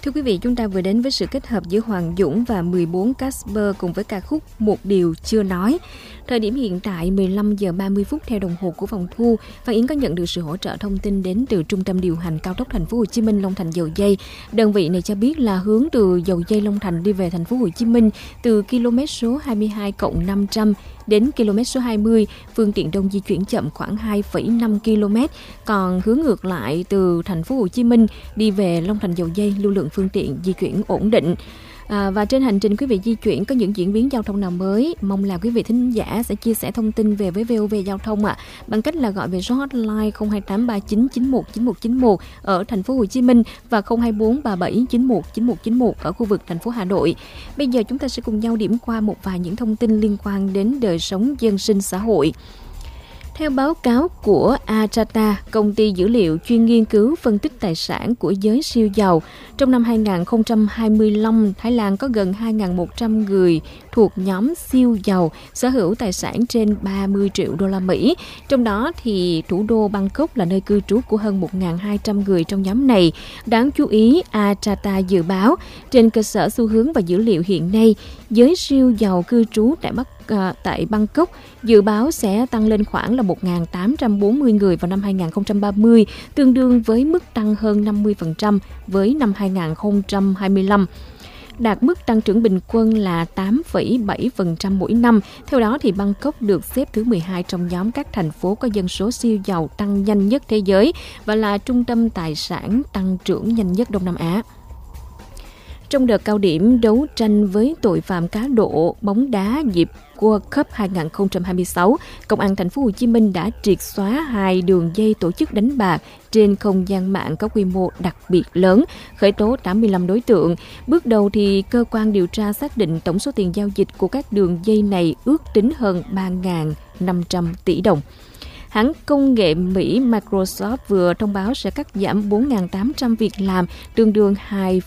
Thưa quý vị, chúng ta vừa đến với sự kết hợp giữa Hoàng Dũng và 14 Casper cùng với ca khúc Một Điều Chưa Nói. Thời điểm hiện tại 15 giờ 30 phút theo đồng hồ của phòng thu. Phan Yến có nhận được sự hỗ trợ thông tin đến từ Trung tâm điều hành cao tốc Thành phố Hồ Chí Minh Long Thành Dầu Giây. Đơn vị này cho biết là hướng từ Dầu Giây Long Thành đi về Thành phố Hồ Chí Minh từ km số 22+500 đến km số 20, phương tiện đông di chuyển chậm khoảng 2,5 km. Còn hướng ngược lại từ Thành phố Hồ Chí Minh đi về Long Thành Dầu Giây, lưu lượng phương tiện di chuyển ổn định. Và trên hành trình quý vị di chuyển có những diễn biến giao thông nào mới, mong là quý vị thính giả sẽ chia sẻ thông tin về với VOV Giao thông bằng cách là gọi về số hotline 02839919191 ở Thành phố Hồ Chí Minh và 02437919191 ở khu vực thành phố Hà Nội. Bây giờ chúng ta sẽ cùng nhau điểm qua một vài những thông tin liên quan đến đời sống dân sinh xã hội. Theo báo cáo của Atrata, công ty dữ liệu chuyên nghiên cứu phân tích tài sản của giới siêu giàu, trong năm 2025, Thái Lan có gần 2.100 người thuộc nhóm siêu giàu sở hữu tài sản trên 30 triệu đô la Mỹ. Trong đó thì thủ đô Bangkok là nơi cư trú của hơn 1.200 người trong nhóm này. Đáng chú ý, Atrata dự báo trên cơ sở xu hướng và dữ liệu hiện nay, giới siêu giàu cư trú tại Bangkok dự báo sẽ tăng lên khoảng là 1.840 người vào năm 2030, tương đương với mức tăng hơn 50% với năm 2025. Đạt mức tăng trưởng bình quân là 8,7% mỗi năm. Theo đó, thì Bangkok được xếp thứ 12 trong nhóm các thành phố có dân số siêu giàu tăng nhanh nhất thế giới và là trung tâm tài sản tăng trưởng nhanh nhất Đông Nam Á. Trong đợt cao điểm đấu tranh với tội phạm cá độ bóng đá dịp World Cup 2026, Công an Thành phố Hồ Chí Minh đã triệt xóa 2 đường dây tổ chức đánh bạc trên không gian mạng có quy mô đặc biệt lớn, khởi tố 85 đối tượng. Bước đầu thì cơ quan điều tra xác định tổng số tiền giao dịch của các đường dây này ước tính hơn 3.500 tỷ đồng. Hãng công nghệ Mỹ Microsoft vừa thông báo sẽ cắt giảm 4.800 việc làm, tương đương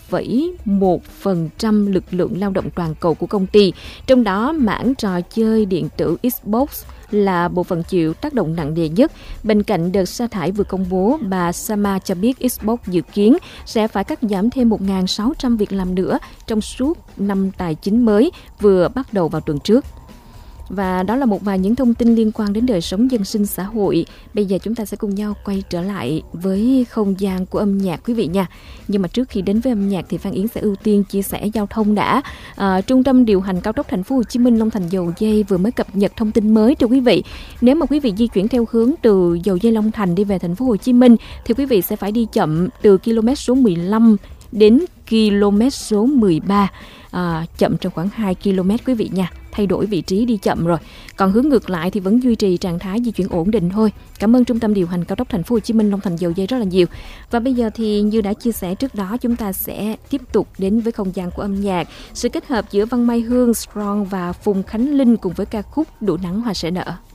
2,1% lực lượng lao động toàn cầu của công ty. Trong đó, mảng trò chơi điện tử Xbox là bộ phận chịu tác động nặng nề nhất. Bên cạnh đợt sa thải vừa công bố, bà Sama cho biết Xbox dự kiến sẽ phải cắt giảm thêm 1.600 việc làm nữa trong suốt năm tài chính mới vừa bắt đầu vào tuần trước. Và đó là một vài những thông tin liên quan đến đời sống dân sinh xã hội. Bây giờ chúng ta sẽ cùng nhau quay trở lại với không gian của âm nhạc quý vị nha. Nhưng mà trước khi đến với âm nhạc thì Phan Yến sẽ ưu tiên chia sẻ giao thông đã. Trung tâm điều hành cao tốc Thành phố Hồ Chí Minh Long Thành Dầu Giây vừa mới cập nhật thông tin mới cho quý vị. Nếu mà quý vị di chuyển theo hướng từ Dầu Giây Long Thành đi về Thành phố Hồ Chí Minh thì quý vị sẽ phải đi chậm từ km số 15 đến km số 13, chậm trong khoảng 2 km quý vị nha. Thay đổi vị trí đi chậm rồi. Còn hướng ngược lại thì vẫn duy trì trạng thái di chuyển ổn định thôi. Cảm ơn Trung tâm điều hành cao tốc Thành phố Hồ Chí Minh Long Thành Dầu Giây rất là nhiều. Và bây giờ thì như đã chia sẻ trước đó, chúng ta sẽ tiếp tục đến với không gian của âm nhạc. Sự kết hợp giữa Văn Mai Hương, Strong và Phùng Khánh Linh cùng với ca khúc Đủ Nắng Hoa Sẽ Nở.